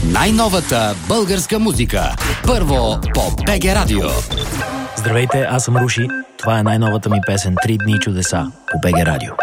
Най-новата българска музика. Първо по БГ Радио. Здравейте, аз съм Руши. Това е най-новата ми песен "Три дни чудеса" по БГ Радио.